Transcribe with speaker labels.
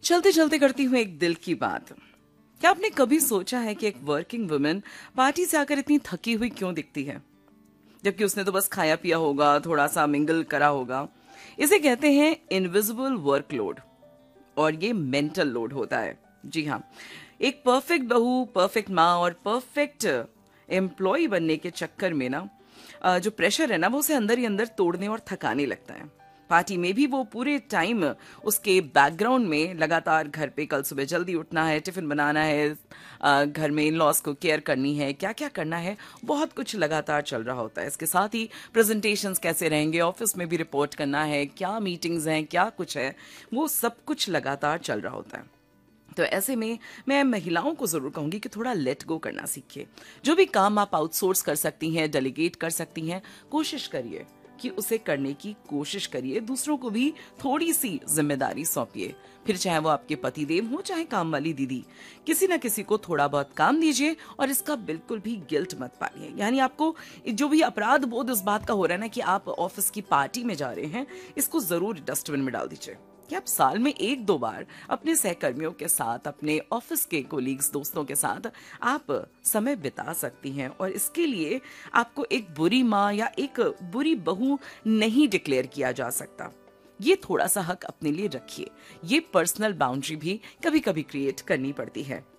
Speaker 1: चलते चलते करती हूँ एक दिल की बात। क्या आपने कभी सोचा है कि एक वर्किंग वुमेन पार्टी से आकर इतनी थकी हुई क्यों दिखती है, जबकि उसने तो बस खाया पिया होगा, थोड़ा सा मिंगल करा होगा। इसे कहते हैं इनविजिबल वर्कलोड, और ये मेंटल लोड होता है। जी हाँ, एक परफेक्ट बहू, परफेक्ट माँ और परफेक्ट एम्प्लॉय बनने के चक्कर में ना जो प्रेशर है ना, वो उसे अंदर ही अंदर तोड़ने और थकाने लगता है। पार्टी में भी वो पूरे टाइम उसके बैकग्राउंड में लगातार घर पे कल सुबह जल्दी उठना है, टिफिन बनाना है, घर में इन लॉज को केयर करनी है, क्या क्या करना है, बहुत कुछ लगातार चल रहा होता है। इसके साथ ही प्रेजेंटेशंस कैसे रहेंगे, ऑफिस में भी रिपोर्ट करना है, क्या मीटिंग्स हैं, क्या कुछ है, वो सब कुछ लगातार चल रहा होता है। तो ऐसे में मैं महिलाओं को जरूर कहूंगी कि थोड़ा लेट गो करना सीखिए। जो भी काम आप आउटसोर्स कर सकती हैं, डेलीगेट कर सकती हैं, कोशिश करिए कि उसे करने की कोशिश करिए। दूसरों को भी थोड़ी सी जिम्मेदारी सौंपिए। फिर चाहे वो आपके पति देव हो, चाहे काम वाली दीदी, किसी ना किसी को थोड़ा बहुत काम दीजिए और इसका बिल्कुल भी गिल्ट मत पालिए। यानी आपको जो भी अपराध बोध इस बात का हो रहा है ना कि आप ऑफिस की पार्टी में जा रहे हैं, इसको जरूर डस्टबिन में डाल दीजिए। कि आप साल में एक दो बार अपने सहकर्मियों के साथ, अपने ऑफिस के कोलीग्स, दोस्तों के साथ आप समय बिता सकती हैं, और इसके लिए आपको एक बुरी माँ या एक बुरी बहू नहीं डिक्लेयर किया जा सकता। ये थोड़ा सा हक अपने लिए रखिए। ये पर्सनल बाउंड्री भी कभी कभी क्रिएट करनी पड़ती है।